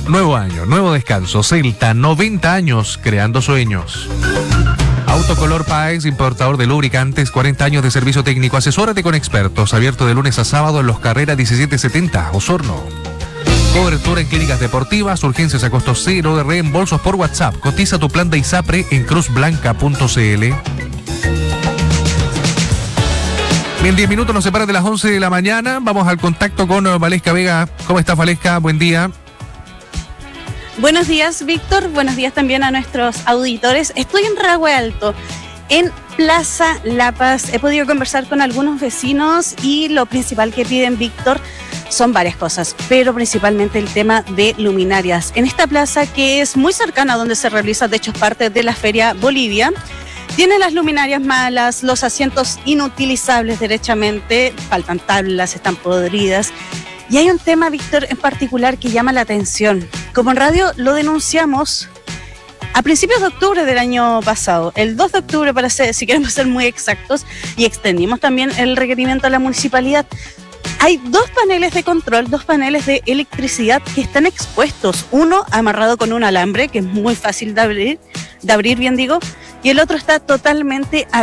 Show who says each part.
Speaker 1: Nuevo año, nuevo descanso. Celta, 90 años creando sueños. Autocolor Páez, importador de lubricantes, 40 años de servicio técnico. Asesórate con expertos. Abierto de lunes a sábado en Los Carreras 1770, Osorno. Cobertura en clínicas deportivas, urgencias a costo cero, de reembolsos por WhatsApp. Cotiza tu plan de ISAPRE en cruzblanca.cl. Bien, 10 minutos nos separan de las 11 de la mañana. Vamos al contacto con Valesca Vega. ¿Cómo estás, Valesca? Buen día.
Speaker 2: Buenos días, Víctor. Buenos días también a nuestros auditores. Estoy en Ragüe Alto, en Plaza La Paz. He podido conversar con algunos vecinos y lo principal que piden, Víctor, son varias cosas, pero principalmente el tema de luminarias. En esta plaza, que es muy cercana a donde se realiza, de hecho, es parte de la Feria Bolivia, tiene las luminarias malas, los asientos inutilizables derechamente, faltan tablas, están podridas. Y hay un tema, Víctor, en particular que llama la atención. Como en radio lo denunciamos a principios de octubre del año pasado, el 2 de octubre, para ser, si queremos ser muy exactos, y extendimos también el requerimiento a la municipalidad. Hay dos paneles de control, dos paneles de electricidad que están expuestos. Uno amarrado con un alambre, que es muy fácil de abrir, bien digo, y el otro está totalmente abierto.